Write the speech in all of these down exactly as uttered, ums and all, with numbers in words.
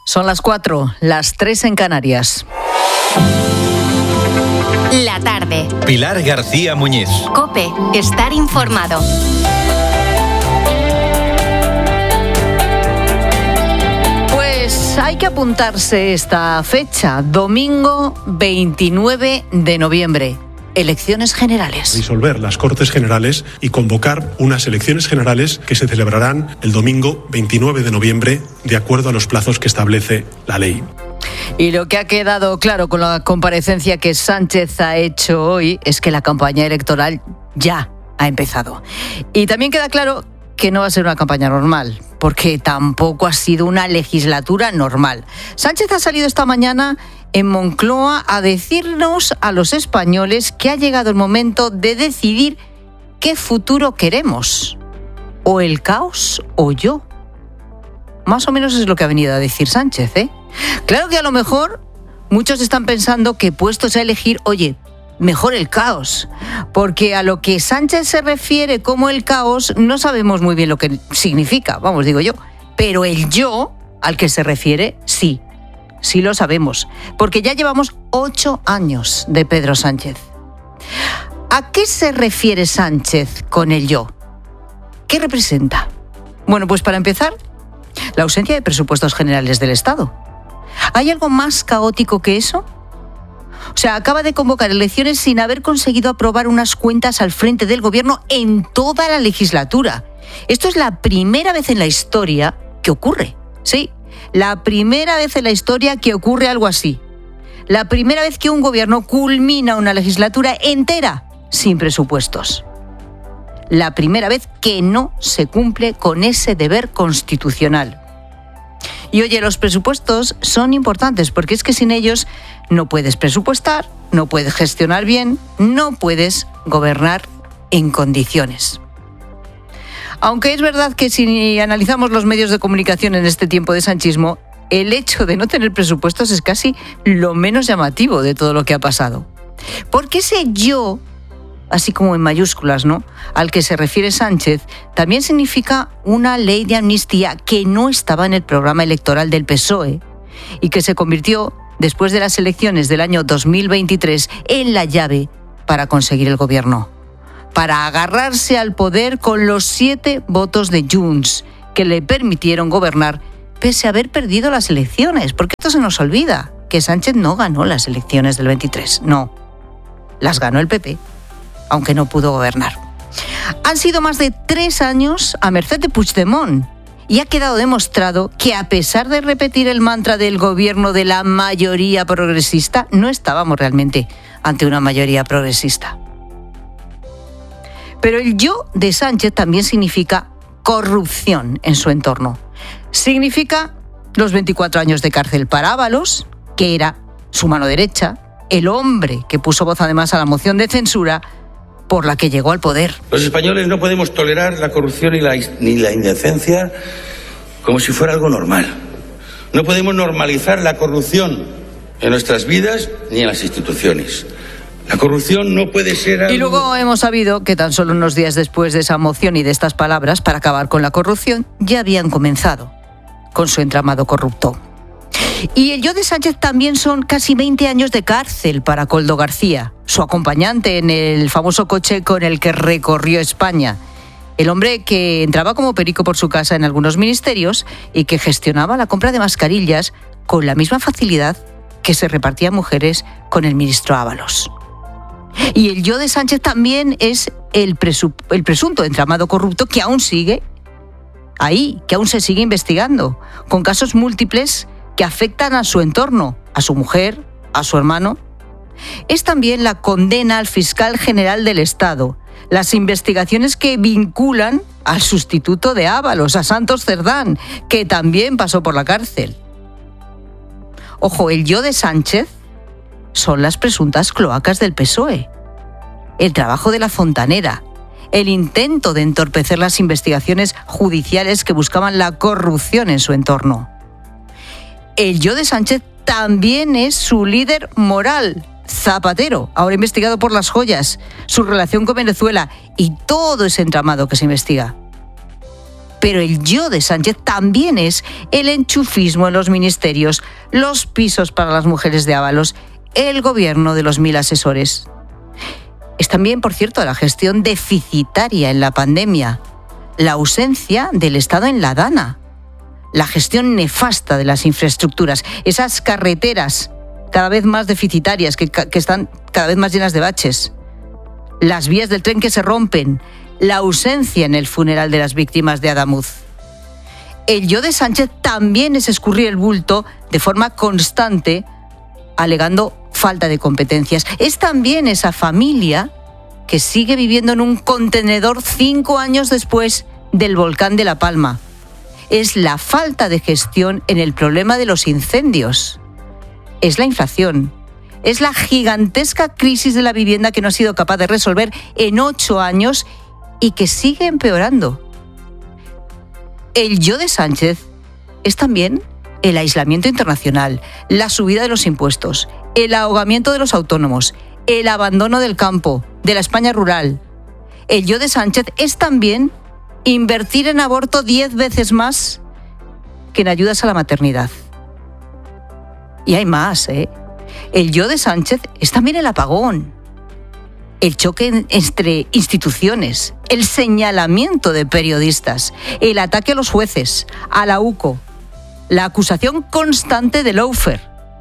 Son las cuatro, las tres en Canarias. La tarde. Pilar García Muñiz. COPE. Estar informado. Pues hay que apuntarse esta fecha, domingo veintinueve de noviembre. Elecciones generales. Disolver las Cortes Generales y convocar unas elecciones generales que se celebrarán el domingo veintinueve de noviembre, de acuerdo a los plazos que establece la ley. Y lo que ha quedado claro con la comparecencia que Sánchez ha hecho hoy es que la campaña electoral ya ha empezado. Y también queda claro que no va a ser una campaña normal, porque tampoco ha sido una legislatura normal. Sánchez ha salido esta mañana en Moncloa a decirnos a los españoles que ha llegado el momento de decidir qué futuro queremos. O el caos o yo. Más o menos es lo que ha venido a decir Sánchez, ¿eh? Claro que a lo mejor muchos están pensando que puestos a elegir, oye, mejor el caos. Porque a lo que Sánchez se refiere como el caos no sabemos muy bien lo que significa, vamos, digo yo. Pero el yo al que se refiere, sí. Sí lo sabemos, porque ya llevamos ocho años de Pedro Sánchez. ¿A qué se refiere Sánchez con el yo? ¿Qué representa? Bueno, pues para empezar, la ausencia de presupuestos generales del Estado. ¿Hay algo más caótico que eso? O sea, acaba de convocar elecciones sin haber conseguido aprobar unas cuentas al frente del gobierno en toda la legislatura. Esto es la primera vez en la historia que ocurre, sí. La primera vez en la historia que ocurre algo así. La primera vez que un gobierno culmina una legislatura entera sin presupuestos. La primera vez que no se cumple con ese deber constitucional. Y oye, los presupuestos son importantes porque es que sin ellos no puedes presupuestar, no puedes gestionar bien, no puedes gobernar en condiciones. Aunque es verdad que si analizamos los medios de comunicación en este tiempo de sanchismo, el hecho de no tener presupuestos es casi lo menos llamativo de todo lo que ha pasado. Porque ese yo, así como en mayúsculas, ¿no?, al que se refiere Sánchez, también significa una ley de amnistía que no estaba en el programa electoral del P S O E y que se convirtió, después de las elecciones del año dos mil veintitrés, en la llave para conseguir el gobierno. Para agarrarse al poder con los siete votos de Junts, que le permitieron gobernar pese a haber perdido las elecciones. Porque esto se nos olvida, que Sánchez no ganó las elecciones del veintitrés, no. Las ganó el P P, aunque no pudo gobernar. Han sido más de tres años a merced de Puigdemont y ha quedado demostrado que a pesar de repetir el mantra del gobierno de la mayoría progresista, no estábamos realmente ante una mayoría progresista. Pero el yo de Sánchez también significa corrupción en su entorno. Significa los veinticuatro años de cárcel para Ábalos, que era su mano derecha, el hombre que puso voz además a la moción de censura por la que llegó al poder. Los españoles no podemos tolerar la corrupción y la, ni la indecencia como si fuera algo normal. No podemos normalizar la corrupción en nuestras vidas ni en las instituciones. La corrupción no puede ser algo... Y luego hemos sabido que tan solo unos días después de esa moción y de estas palabras para acabar con la corrupción, ya habían comenzado con su entramado corrupto. Y el yo de Sánchez también son casi veinte años de cárcel para Koldo García, su acompañante en el famoso coche con el que recorrió España. El hombre que entraba como perico por su casa en algunos ministerios y que gestionaba la compra de mascarillas con la misma facilidad que se repartían mujeres con el ministro Ábalos. Y el yo de Sánchez también es el, presu- el presunto entramado corrupto que aún sigue ahí, que aún se sigue investigando, con casos múltiples que afectan a su entorno, a su mujer, a su hermano. Es también la condena al fiscal general del Estado, las investigaciones que vinculan al sustituto de Ábalos, a Santos Cerdán, que también pasó por la cárcel. Ojo, el yo de Sánchez son las presuntas cloacas del P S O E, el trabajo de la fontanera, el intento de entorpecer las investigaciones judiciales que buscaban la corrupción en su entorno. El yo de Sánchez también es su líder moral, Zapatero, ahora investigado por las joyas, su relación con Venezuela y todo ese entramado que se investiga. Pero el yo de Sánchez también es el enchufismo en los ministerios, los pisos para las mujeres de Ábalos, el gobierno de los mil asesores. Es también, por cierto, la gestión deficitaria en la pandemia, la ausencia del Estado en la Dana, la gestión nefasta de las infraestructuras, esas carreteras cada vez más deficitarias, que, que están cada vez más llenas de baches, las vías del tren que se rompen, la ausencia en el funeral de las víctimas de Adamuz. El yo de Sánchez también es escurrir el bulto de forma constante, alegando falta de competencias. Es también esa familia que sigue viviendo en un contenedor cinco años después del volcán de La Palma. Es la falta de gestión en el problema de los incendios. Es la inflación. Es la gigantesca crisis de la vivienda que no ha sido capaz de resolver en ocho años y que sigue empeorando. El yo de Sánchez es también el aislamiento internacional, la subida de los impuestos, el ahogamiento de los autónomos, el abandono del campo, de la España rural. El yo de Sánchez es también invertir en aborto diez veces más que en ayudas a la maternidad. Y hay más, ¿eh? El yo de Sánchez es también el apagón, el choque entre instituciones, el señalamiento de periodistas, el ataque a los jueces, a la U C O, la acusación constante de lawfare.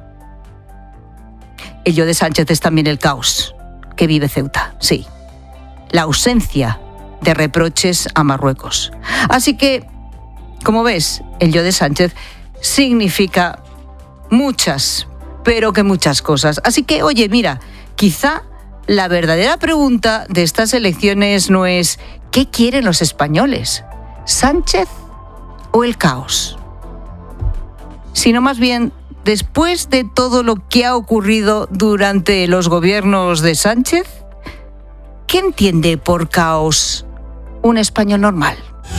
El yo de Sánchez es también el caos que vive Ceuta, sí, la ausencia de reproches a Marruecos. Así que, como ves, el yo de Sánchez significa muchas, pero que muchas cosas. Así que, oye, mira, quizá la verdadera pregunta de estas elecciones no es ¿qué quieren los españoles? ¿Sánchez o el caos? Sino más bien, después de todo lo que ha ocurrido durante los gobiernos de Sánchez, ¿qué entiende por caos un español normal?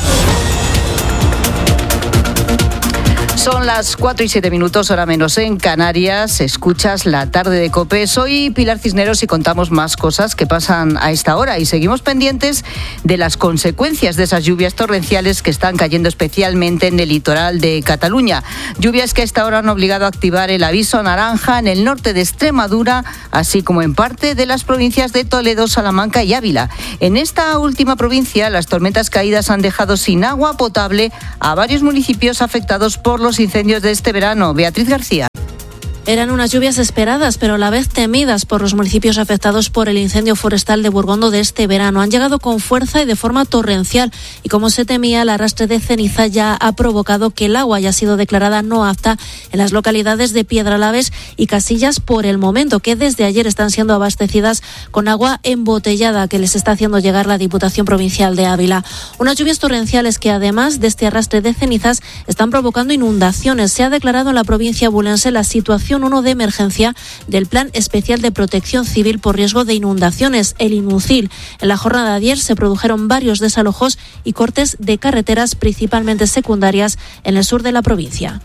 Son las cuatro y siete minutos, hora menos en Canarias. Escuchas La Tarde de COPE. Soy Pilar Cisneros y contamos más cosas que pasan a esta hora. Y seguimos pendientes de las consecuencias de esas lluvias torrenciales que están cayendo especialmente en el litoral de Cataluña. Lluvias que a esta hora han obligado a activar el aviso naranja en el norte de Extremadura, así como en parte de las provincias de Toledo, Salamanca y Ávila. En esta última provincia, las tormentas caídas han dejado sin agua potable a varios municipios afectados por los incendios de este verano. Beatriz García. Eran unas lluvias esperadas, pero a la vez temidas por los municipios afectados por el incendio forestal de Burgondo de este verano. Han llegado con fuerza y de forma torrencial y, como se temía, el arrastre de ceniza ya ha provocado que el agua haya sido declarada no apta en las localidades de Piedralaves y Casillas por el momento, que desde ayer están siendo abastecidas con agua embotellada que les está haciendo llegar la Diputación Provincial de Ávila. Unas lluvias torrenciales que, además de este arrastre de cenizas, están provocando inundaciones. Se ha declarado en la provincia bulense la situación uno de emergencia del Plan Especial de Protección Civil por riesgo de inundaciones, el INUCIL. En la jornada de ayer se produjeron varios desalojos y cortes de carreteras, principalmente secundarias, en el sur de la provincia.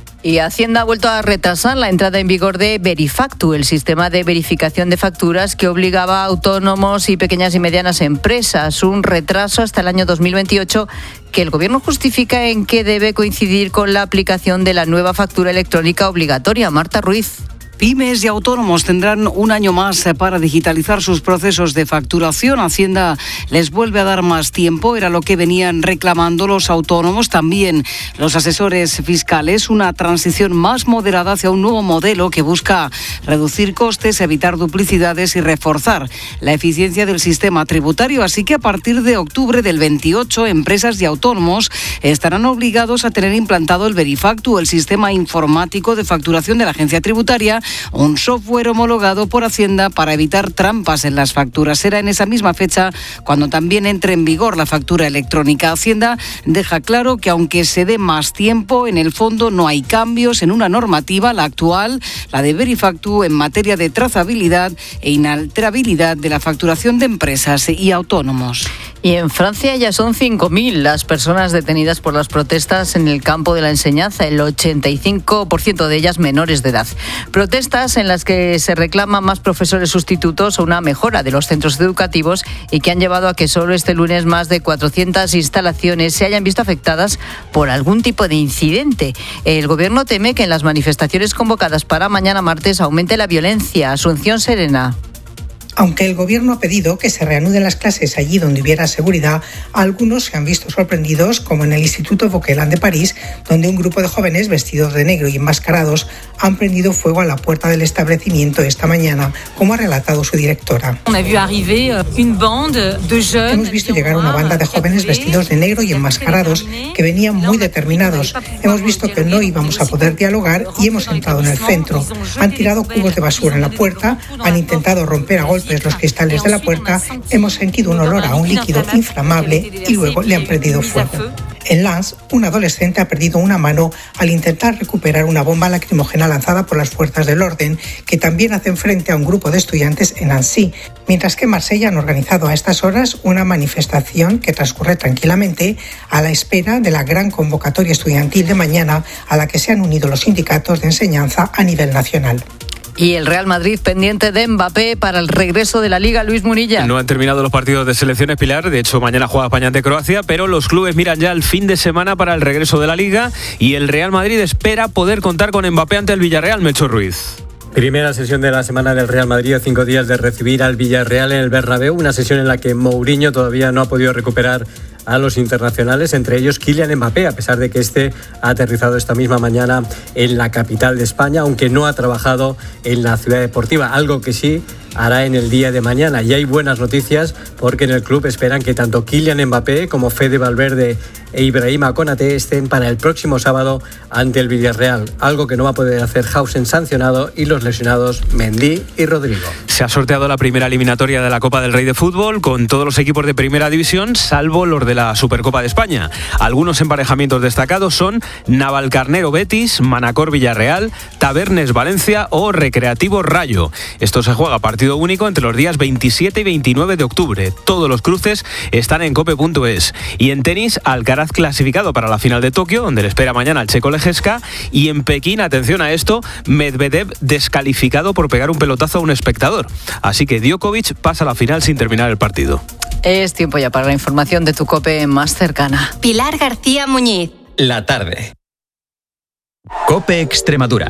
Y Hacienda ha vuelto a retrasar la entrada en vigor de Verifactu, el sistema de verificación de facturas que obligaba a autónomos y pequeñas y medianas empresas. Un retraso hasta el año dos mil veintiocho que el Gobierno justifica en que debe coincidir con la aplicación de la nueva factura electrónica obligatoria. Marta Ruiz. Pymes y autónomos tendrán un año más para digitalizar sus procesos de facturación. Hacienda les vuelve a dar más tiempo, era lo que venían reclamando los autónomos, también los asesores fiscales, una transición más moderada hacia un nuevo modelo que busca reducir costes, evitar duplicidades y reforzar la eficiencia del sistema tributario. Así que a partir de octubre del veintiocho, empresas y autónomos estarán obligados a tener implantado el Verifactu, el sistema informático de facturación de la agencia tributaria, un software homologado por Hacienda para evitar trampas en las facturas. Será en esa misma fecha cuando también entre en vigor la factura electrónica. Hacienda deja claro que aunque se dé más tiempo, en el fondo no hay cambios en una normativa, la actual, la de Verifactu, en materia de trazabilidad e inalterabilidad de la facturación de empresas y autónomos. Y en Francia ya son cinco mil las personas detenidas por las protestas en el campo de la enseñanza, el ochenta y cinco por ciento de ellas menores de edad. Protestas Protestas en las que se reclaman más profesores sustitutos o una mejora de los centros educativos y que han llevado a que solo este lunes más de cuatrocientas instalaciones se hayan visto afectadas por algún tipo de incidente. El Gobierno teme que en las manifestaciones convocadas para mañana martes aumente la violencia. Asunción Serena. Aunque el Gobierno ha pedido que se reanuden las clases allí donde hubiera seguridad, algunos se han visto sorprendidos, como en el Instituto Vauquelin de París, donde un grupo de jóvenes vestidos de negro y enmascarados han prendido fuego a la puerta del establecimiento esta mañana, como ha relatado su directora. Hemos visto llegar una banda de jóvenes vestidos de negro y enmascarados que venían muy determinados. Hemos visto que no íbamos a poder dialogar y hemos entrado en el centro. Han tirado cubos de basura en la puerta, han intentado romper a golpes los cristales de la puerta, hemos sentido un olor a un líquido inflamable y luego le han prendido fuego. En Lens, un adolescente ha perdido una mano al intentar recuperar una bomba lacrimógena lanzada por las fuerzas del orden, que también hacen frente a un grupo de estudiantes en Nancy, mientras que en Marsella han organizado a estas horas una manifestación que transcurre tranquilamente a la espera de la gran convocatoria estudiantil de mañana a la que se han unido los sindicatos de enseñanza a nivel nacional. Y el Real Madrid pendiente de Mbappé para el regreso de la Liga, Luis Munilla. No han terminado los partidos de selecciones, Pilar. De hecho, mañana juega España ante Croacia, pero los clubes miran ya el fin de semana para el regreso de la Liga y el Real Madrid espera poder contar con Mbappé ante el Villarreal. Melchor Ruiz. Primera sesión de la semana del Real Madrid a cinco días de recibir al Villarreal en el Bernabéu, una sesión en la que Mourinho todavía no ha podido recuperar a los internacionales, entre ellos Kylian Mbappé, a pesar de que este ha aterrizado esta misma mañana en la capital de España, aunque no ha trabajado en la ciudad deportiva, algo que sí hará en el día de mañana. Y hay buenas noticias porque en el club esperan que tanto Kylian Mbappé como Fede Valverde e Ibrahima Konaté estén para el próximo sábado ante el Villarreal, algo que no va a poder hacer Hausen sancionado y los lesionados Mendy y Rodrigo. Se ha sorteado la primera eliminatoria de la Copa del Rey de Fútbol con todos los equipos de primera división, salvo los de la Supercopa de España. Algunos emparejamientos destacados son Navalcarnero Betis, Manacor Villarreal, Tabernes Valencia o Recreativo Rayo. Esto se juega a partido único entre los días veintisiete y veintinueve de octubre. Todos los cruces están en cope punto es. Y en tenis, Alcaraz clasificado para la final de Tokio, donde le espera mañana al checo Lejeska. Y en Pekín, atención a esto, Medvedev descalificado por pegar un pelotazo a un espectador. Así que Djokovic pasa a la final sin terminar el partido. Es tiempo ya para la información de tu COPE más cercana. Pilar García Muñiz. La tarde. COPE Extremadura.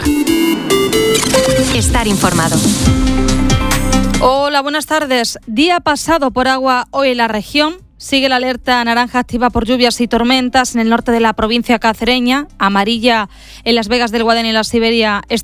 Estar informado. Hola, buenas tardes. Día pasado por agua hoy en la región. Sigue la alerta naranja activa por lluvias y tormentas en el norte de la provincia cacereña, amarilla en Las Vegas del Guadén y la Siberia.